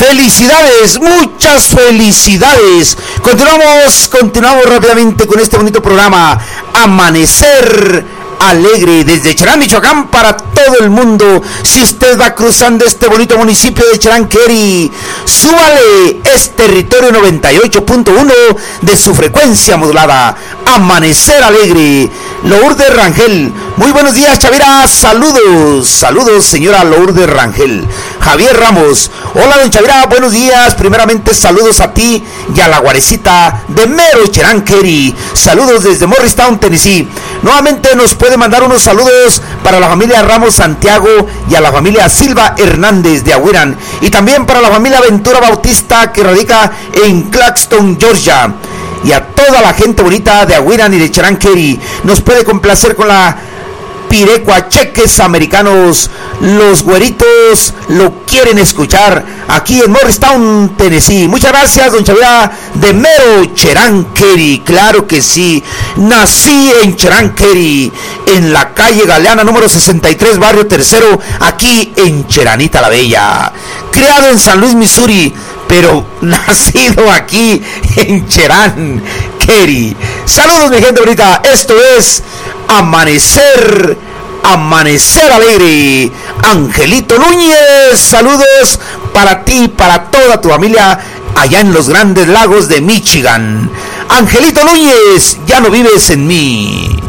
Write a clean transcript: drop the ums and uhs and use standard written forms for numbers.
Felicidades, muchas felicidades. Continuamos rápidamente con este bonito programa Amanecer Alegre desde Cherán, Michoacán, para todo el mundo. Si usted va cruzando este bonito municipio de Cherán-Query, súbale, es territorio 98.1 de su frecuencia modulada. Amanecer Alegre. Lourdes Rangel, muy buenos días, Chavira, saludos señora Lourdes Rangel. Javier Ramos, hola don Chavira, buenos días, primeramente saludos a ti y a la guarecita de mero Cherán-Query, saludos desde Morristown, Tennessee. Nuevamente nos puede mandar unos saludos para la familia Ramos Santiago y a la familia Silva Hernández de Agüiran, y también para la familia Ventura Bautista que radica en Claxton, Georgia. Y a toda la gente bonita de Agüiran y de Cherán-Query, nos puede complacer con la Pirecua, cheques americanos, los güeritos lo quieren escuchar aquí en Morristown, Tennessee. Muchas gracias, don Chavira de mero Cherán-Query, claro que sí. Nací en Cherán-Query, en la calle Galeana número 63, barrio Tercero, aquí en Cheranita la Bella. Criado en San Luis, Missouri, pero nacido aquí en Cherán-Query. Saludos, mi gente bonita, esto es Amanecer Alegre. Angelito Núñez, saludos para ti, para toda tu familia allá en los Grandes Lagos de Michigan. Angelito Núñez, ya no vives en mí.